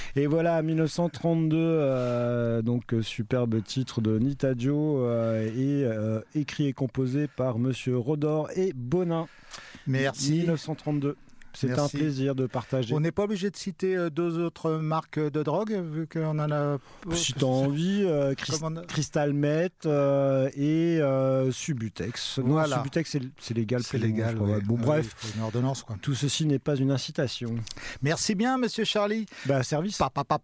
Et voilà, 1932, donc superbe titre de Nita Joe, écrit et composé par Monsieur Rodor et Bonin. Merci. 1932. C'était un plaisir de partager. On n'est pas obligé de citer deux autres marques de drogue, vu qu'on en a... Si tu as envie, Crystal Meth et Subutex. Non, Subutex, c'est légal. C'est légal, ouais. Bon, bref, une ordonnance, quoi. Tout ceci n'est pas une incitation. Merci bien, Monsieur Charlie. Service.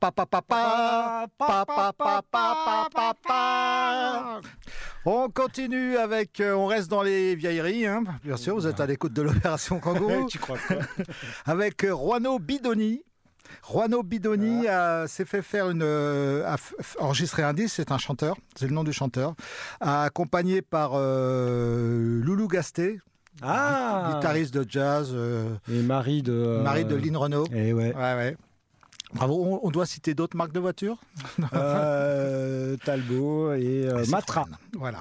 On continue avec... on reste dans les vieilleries, hein. Bien sûr, vous êtes à l'écoute de l'Opération Kangourou. Tu crois quoi? Avec Juano Bidoni. Juano Bidoni s'est fait faire enregistrer un disque, c'est un chanteur, c'est le nom du chanteur, accompagné par Loulou Gasté, guitariste de jazz. Et mari de Lynn Renaud. Et ouais. Bravo, on doit citer d'autres marques de voitures. Talbot et Matra. Voilà.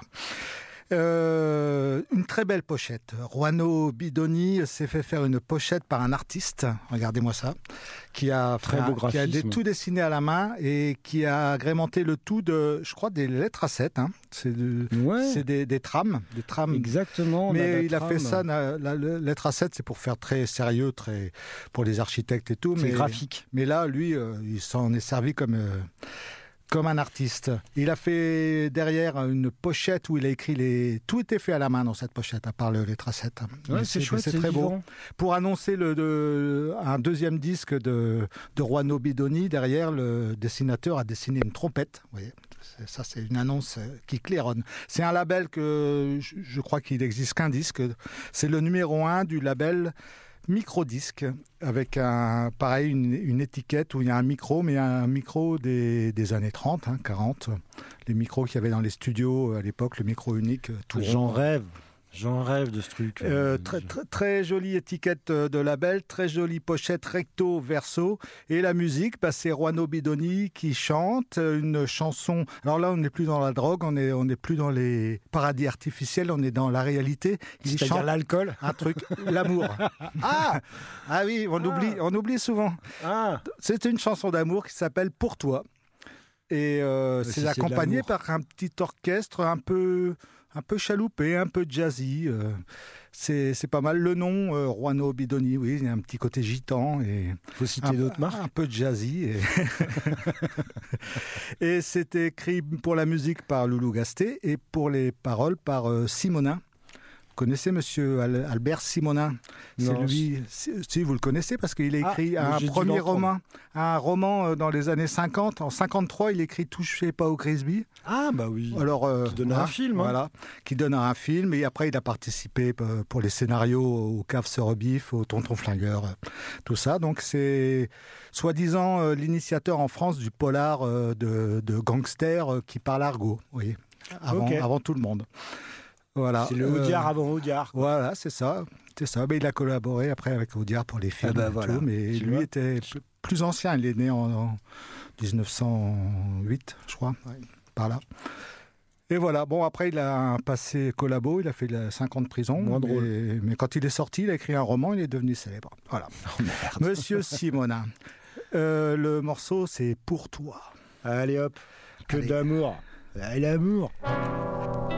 Une très belle pochette. Juano Bidoni s'est fait faire une pochette par un artiste, regardez-moi ça, qui a tout dessiné à la main et qui a agrémenté le tout de, je crois, des lettres A7. Hein. C'est des trames. Exactement. Mais il a fait ça, la lettre A7, c'est pour faire très sérieux, très pour les architectes et tout. C'est graphique. Mais là, lui, il s'en est servi comme un artiste. Il a fait derrière une pochette où il a écrit tout était fait à la main dans cette pochette, à part les tracettes. Ouais, c'est chouette, c'est très beau. Pour annoncer un deuxième disque de Juano Bidoni, derrière, le dessinateur a dessiné une trompette. Vous voyez, ça, c'est une annonce qui claironne. C'est un label que je crois qu'il n'existe qu'un disque. C'est le numéro 1 du label Microdisque, avec une étiquette où il y a un micro, mais un micro des années 30, 40. Les micros qu'il y avait dans les studios à l'époque, le micro unique. J'en rêve de ce truc. Très jolie étiquette de label, très jolie pochette recto verso. Et la musique, c'est Juano Bidoni qui chante une chanson. Alors là, on n'est plus dans la drogue, on n'est plus dans les paradis artificiels, on est dans la réalité. C'est-à-dire l'alcool. Un truc, l'amour. Ah oui, on oublie souvent. C'est une chanson d'amour qui s'appelle Pour toi. Et c'est accompagné par un petit orchestre un peu chaloupé, un peu jazzy. C'est pas mal. Le nom, Juano Bidoni, oui, il y a un petit côté gitan. Il faut citer d'autres marques. Un peu jazzy. Et c'est écrit pour la musique par Loulou Gasté et pour les paroles par Simonin. Vous connaissez Monsieur Albert Simonin? C'est lui. Si vous le connaissez parce qu'il a écrit un roman dans les années 50. En 53, il écrit Touchez pas au Grisby. Ah bah oui. Alors qui donnera un film. Voilà, qui donnera un film. Et après, il a participé pour les scénarios au Cave se rebiffe, au Tonton Flingueur, tout ça. Donc c'est soi-disant l'initiateur en France du polar de gangsters qui parle argot. Vous voyez, avant tout le monde. Voilà. C'est le Audiard avant Audiard. Voilà, c'est ça. Mais il a collaboré après avec Audiard pour les films tout, mais lui était plus ancien. Il est né en 1908, je crois, par là. Et voilà. Bon, après, il a un passé collabo. Il a fait 5 ans de prison. Moins drôle. Mais quand il est sorti, il a écrit un roman. Il est devenu célèbre. Voilà. Monsieur Simonin. Le morceau, c'est Pour toi. Allez hop. Que d'amour. L'amour.